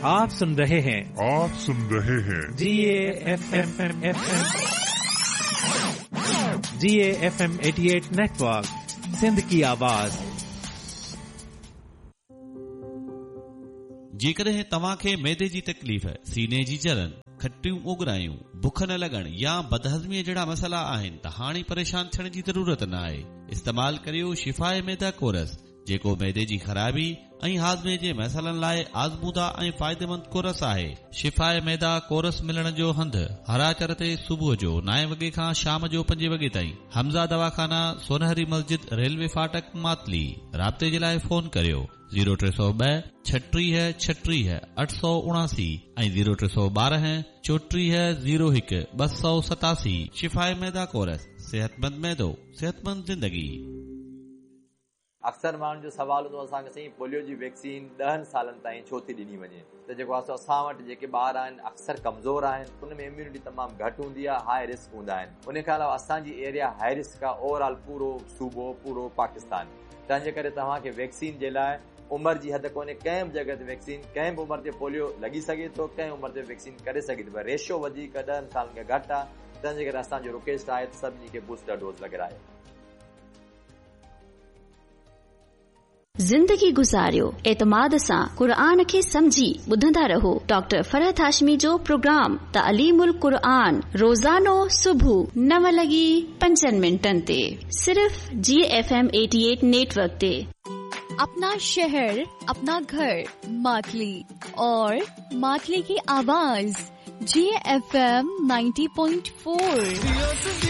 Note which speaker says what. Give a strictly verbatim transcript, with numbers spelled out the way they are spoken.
Speaker 1: आप सुन रहे हैं
Speaker 2: आप सुन रहे हैं
Speaker 1: जी A F M F M G A F M अठासी नेटवर्क, सिंध की आवाज।
Speaker 3: जेकॾहिं तव्हांखे मैदे जी तकलीफ़, सीने जी जलन, खटियूं उगरायूं, बुख न लॻण या बदहज़मीअ जहिड़ा मसइला आहिनि त हाणे परेशान थियण जी ज़रूरत न आहे। इस्तेमाल करियो शिफ़ाए मैदा कोरस, जेको मैदे जी ख़राबी ऐं हाज़मे जे मसइलनि लाइ आज़मूदा ऐं फ़ाइदेमंद कोरस आहे। शिफ़ाए मैदा कोरस मिलण जो हंधि हराचर ते सुबुह जो नव वॻे खां शाम जो पंजे वॻे ताईं। हमज़ा दवाखाना, सोनहरी मस्जिद, रेलवे फाटक, मातली। राब्ते जे लाइ फ़ोन करियो ज़ीरो टे सौ ॿ छटीह छटीह अठ सौ उणासी ऐं ज़ीरो टे सौ ॿारहं चोटीह ज़ीरो हिकु ॿ सौ सतासी। शिफ़ाए मैदा कोरस, सेहतमंद मैदो, सेहतमंद ज़िंदगी।
Speaker 4: अक्सर माण्हुनि जो सवाल हूंदो असांखे, साईं पोलियो जी वैक्सीन ॾहनि सालनि ताईं छो थी ॾिनी वञे? त जेको आहे असां वटि जेके ॿार आहिनि अक्सर कमज़ोर आहिनि, उनमें इम्यूनिटी तमामु घटि हूंदी आहे, हाई रिस्क हूंदा आहिनि। उन खां अलावा असांजी एरिया हाई रिस्क आहे, ओवरऑल पूरो सूबो, पूरो पाकिस्तान। तंहिंजे करे तव्हांखे वैक्सीन जे लाइ उमिरि जी हद कोन्हे। कंहिं बि जॻह ते वैक्सीन, कंहिं बि उमिरि ते पोलियो लॻी सघे थो, कंहिं उमिरि ते वैक्सीन करे सघे थो। रेशियो वधीक ॾहनि सालनि खां घटि आहे। तंहिंजे करे असांजो रिक्वेस्ट आहे त सभिनी खे बूस्टर डोज लॻाराए।
Speaker 5: ज़िंदगी गुज़ारियो एतमाद सां, क़ुरान खे समझी ॿुधंदा रहो। डॉक्टर फरहत हाशमी जो प्रोग्राम तालीमुल क़ुरान रोज़ानो सुबुह नव लॻी पंजनि मिंटनि ते, सिर्फ़ जी एफ एम अठासी नेटवर्क ते।
Speaker 6: अपना शहर, अपना घर, मातली और मातली की आवाज जी एफ एम नब्बे पॉइंट चार।